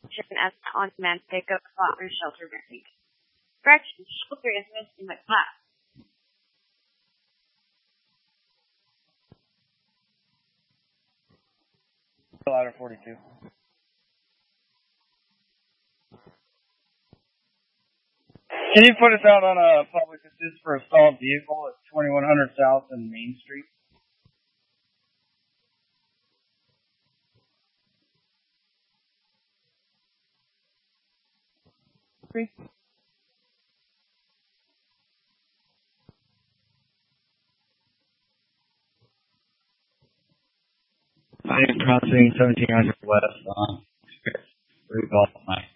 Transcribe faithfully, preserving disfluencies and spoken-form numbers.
as an on-demand pickup spot or shelter renting. Correction, shelter is missing the class. Ladder forty-two. Can you put us out on a public assist for a stalled vehicle at twenty-one hundred South and Main Street? Three. I am crossing seventeen hundred west on three golf night.